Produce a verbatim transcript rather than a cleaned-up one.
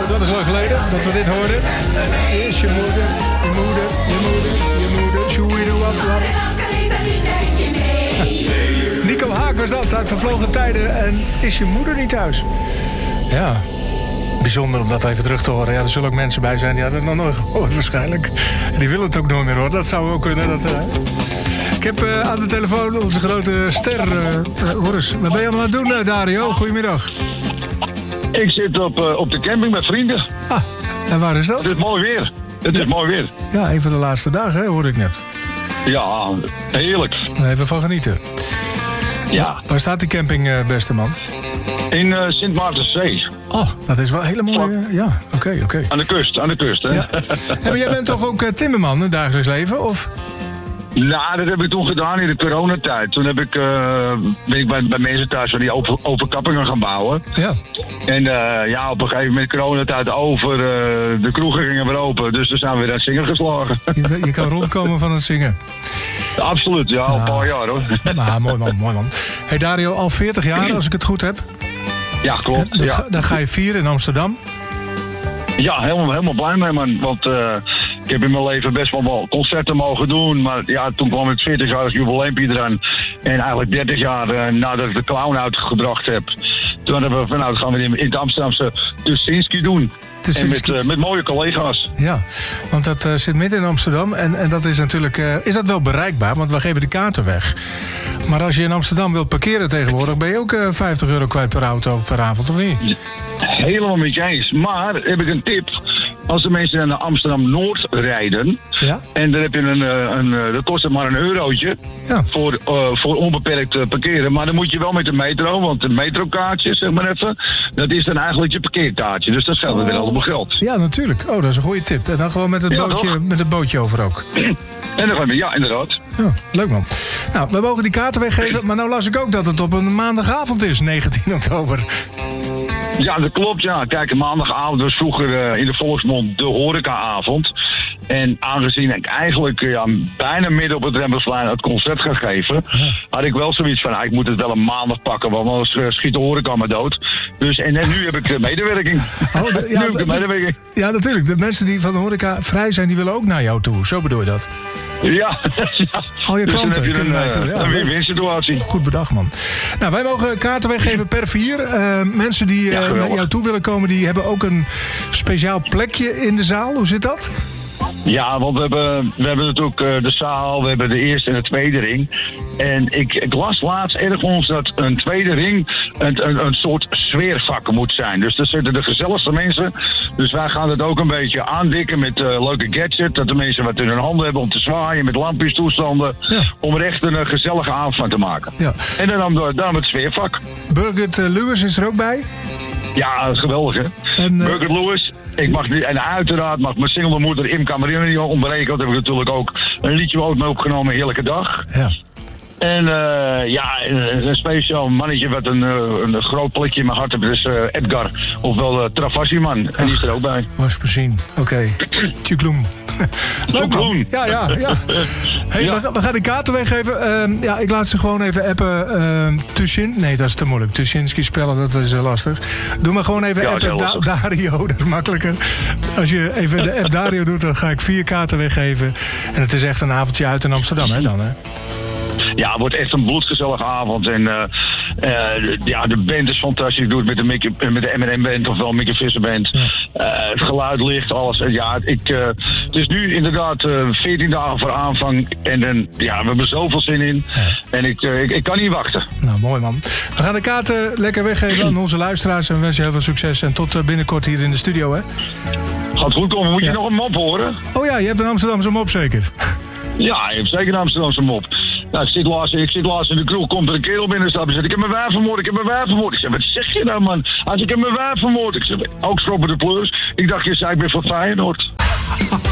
dat is lang geleden dat we dit hoorden. Eerst je moeder, je moeder, je moeder, je moeder. Shoeie wap wap. Nico Haak was dat uit Vervlogen Tijden. En is je moeder niet thuis? Ja, bijzonder om dat even terug te horen. Ja, er zullen ook mensen bij zijn die hadden het nog nooit gehoord waarschijnlijk. En die willen het ook nooit meer horen. Dat zou ook kunnen. Dat, uh... Ik heb uh, aan de telefoon onze grote ster. Uh, uh, hoor eens, wat ben je allemaal aan het doen, uh, Dario? Goedemiddag. Ik zit op, uh, op de camping met vrienden. Ah, en waar is dat? Het is mooi weer. Het is mooi weer. Ja, een van de laatste dagen, hè, hoorde ik net. Ja, heerlijk. Even van genieten. Ja. Waar staat die camping, uh, beste man? In uh, Sint Maartenszee. Oh, dat is wel een hele mooie... Uh, ja, oké, okay, oké. Okay. Aan de kust, aan de kust, hè. Ja. En jij bent toch ook uh, timmerman in het dagelijks leven, of... Nou, dat heb ik toen gedaan in de coronatijd. Toen heb ik, uh, ben ik bij, bij mensen thuis van die open, overkappingen gaan bouwen. Ja. En uh, ja, op een gegeven moment coronatijd over. Uh, de kroegen gingen weer open. Dus toen zijn we weer aan het zingen geslagen. Je, je kan rondkomen van het zingen. Absoluut, ja, al een paar jaar hoor. Nou, mooi man, mooi man. Hey Dario, al veertig jaar als ik het goed heb. Ja, klopt. Dan, ja. dan ga je vieren in Amsterdam. Ja, helemaal, helemaal blij mee man. Want... Uh, ik heb in mijn leven best wel wel concerten mogen doen. Maar ja, toen kwam het veertig jaar jubileumpje eraan. En eigenlijk dertig jaar uh, nadat ik de clown uitgebracht heb. Toen hebben we van nou, gaan we in, in het Amsterdamse Tuschinski doen. Tuschinski. En met, uh, met mooie collega's. Ja, want dat uh, zit midden in Amsterdam. En, en dat is natuurlijk, uh, is dat wel bereikbaar? Want we geven de kaarten weg. Maar als je in Amsterdam wilt parkeren tegenwoordig... ben je ook uh, vijftig euro kwijt per auto per avond, of niet? Helemaal met je eens. Maar heb ik een tip... Als de mensen naar Amsterdam-Noord rijden... Ja? En dan heb je een, een, een... Dat kost het maar een eurotje... Ja. Voor, uh, voor onbeperkt parkeren. Maar dan moet je wel met de metro... Want een metrokaartje, zeg maar even... Dat is dan eigenlijk je parkeerkaartje. Dus dat scheelt oh. weer allemaal geld. Ja, natuurlijk. Oh, dat is een goede tip. En dan gewoon met het, ja, bootje, met het bootje over ook. En dan gaan we... Ja, inderdaad. Ja, leuk man. Nou, we mogen die kaarten weggeven... Maar nou las ik ook dat het op een maandagavond is, negentien oktober. Ja, dat klopt, ja. Kijk, maandagavond was vroeger uh, in de volksmond de horecaavond. En aangezien ik eigenlijk uh, ja, bijna midden op het Rembrandtsplein het concert ga geven... Ja. had ik wel zoiets van, ah, ik moet het wel een maandag pakken... want anders uh, schiet de horeca me dood. Dus, en, en nu heb ik de medewerking. Oh, de, ja, nu heb ik de medewerking. Ja, natuurlijk. De mensen die van de horeca vrij zijn, die willen ook naar jou toe. Zo bedoel je dat? Ja. ja. Al je klanten dus kunnen mij toe. Ja, een win-win situatie. Goed bedacht, man. Nou, wij mogen kaarten weggeven per vier. Uh, mensen die uh, ja, naar jou toe willen komen, die hebben ook een speciaal plekje in de zaal. Hoe zit dat? Ja, want we hebben, we hebben natuurlijk uh, de zaal, we hebben de eerste en de tweede ring. En ik, ik las laatst ergens dat een tweede ring een, een, een soort sfeervak moet zijn. Dus daar zitten de gezelligste mensen. Dus wij gaan het ook een beetje aandikken met uh, leuke gadgets. Dat de mensen wat in hun handen hebben om te zwaaien met lampjes toestanden. Ja. Om er echt een uh, gezellige avond van te maken. Ja. En dan, dan, dan het sfeervak. Birgit uh, Lewis is er ook bij. Ja, dat is geweldig hè. En, uh... Birgit Lewis. Ik mag niet, en uiteraard mag mijn single moeder Imka Marina niet ontbreken. Dat heb ik natuurlijk ook een liedje ook mee opgenomen, Heerlijke Dag. Ja. En uh, ja, een, een speciaal mannetje wat een, een groot plekje in mijn hart heeft, is uh, Edgar. Ofwel uh, Travassi man. En die is er ook bij. Was voorzien. Oké. Okay. Tjukloem. Leuk man. Ja, ja, ja. Hey, ja. We, we gaan de kaarten weggeven. Uh, ja, ik laat ze gewoon even appen. Uh, Tuschin. Nee, dat is te moeilijk. Tuschinski spellen, dat is uh, lastig. Doe maar gewoon even ja, appen da- Dario. Dat is makkelijker. Als je even de app Dario doet, dan ga ik vier kaarten weggeven. En het is echt een avondje uit in Amsterdam, hè dan, hè? Ja, het wordt echt een bloedgezellige avond. En uh, uh, ja, de band is fantastisch. Ik doe het met de, Mickey, met de M en M Band, ofwel Mickey Visser Band. Ja. Uh, het geluid ligt, alles. Ja, ik, uh, het is nu inderdaad uh, veertien dagen voor aanvang. En uh, ja, we hebben zoveel zin in. Ja. En ik, uh, ik, ik kan niet wachten. Nou, mooi man. We gaan de kaarten lekker weggeven aan onze luisteraars. En we wensen heel veel succes. En tot uh, binnenkort hier in de studio, hè? Gaat goed komen. Moet ja. je nog een mop horen? Oh ja, je hebt een Amsterdamse mop zeker? Ja, je hebt zeker een Amsterdamse mop. Nou, ik zit laatst, ik zit laatst in de kroeg, komt er een kerel binnen stappen en zegt, ik heb mijn wijf vermoord, ik heb mijn wijf vermoord. Ik zeg, wat zeg je nou man? Hij zegt, ik heb mijn wijf vermoord. Ik zeg, ook schroppen de pleurs. Ik dacht, je zei, ik ben van Feyenoord.